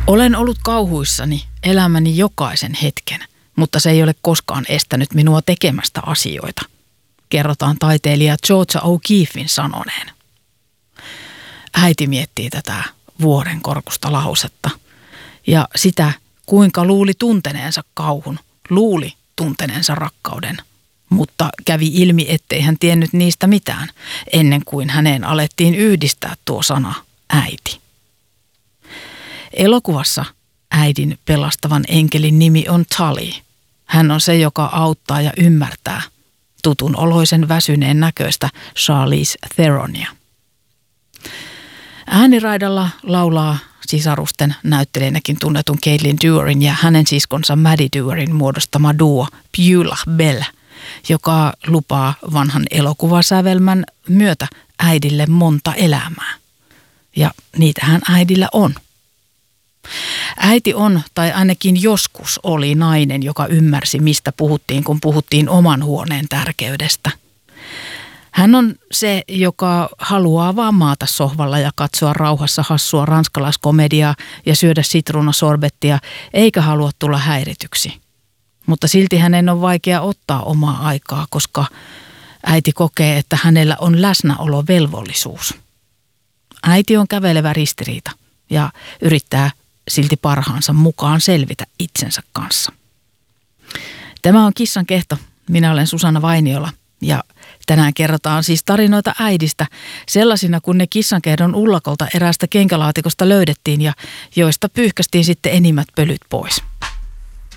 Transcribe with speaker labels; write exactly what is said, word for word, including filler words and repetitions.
Speaker 1: Olen ollut kauhuissani elämäni jokaisen hetken, mutta se ei ole koskaan estänyt minua tekemästä asioita, kerrotaan taiteilija Georgia O'Keeffin sanoneen. Äiti miettii tätä vuoren korkusta lausetta ja sitä, kuinka luuli tunteneensa kauhun, luuli tunteneensa rakkauden, mutta kävi ilmi, ettei hän tiennyt niistä mitään ennen kuin häneen alettiin yhdistää tuo sana äiti. Elokuvassa äidin pelastavan enkelin nimi on Tully. Hän on se, joka auttaa ja ymmärtää tutun oloisen väsyneen näköistä Charlize Theronia. Ääniraidalla laulaa sisarusten näyttelijänäkin tunnetun Caitlin Dewerin ja hänen siskonsa Maddie Dewerin muodostama duo Beulah Bell, joka lupaa vanhan elokuvasävelmän myötä äidille monta elämää. Ja niitähän äidillä on. Äiti on, tai ainakin joskus oli nainen, joka ymmärsi, mistä puhuttiin, kun puhuttiin oman huoneen tärkeydestä. Hän on se, joka haluaa vaan maata sohvalla ja katsoa rauhassa hassua ranskalaiskomediaa ja syödä sitruunasorbettia, eikä halua tulla häirityksi. Mutta silti hänen on vaikea ottaa omaa aikaa, koska äiti kokee, että hänellä on läsnäolovelvollisuus. Äiti on kävelevä ristiriita ja yrittää silti parhaansa mukaan selvitä itsensä kanssa. Tämä on Kissan kehto. Minä olen Susanna Vainiola ja tänään kerrotaan siis tarinoita äidistä sellaisina, kun ne kissankehdon ullakolta eräästä kenkälaatikosta löydettiin ja joista pyyhkästiin sitten enimmät pölyt pois.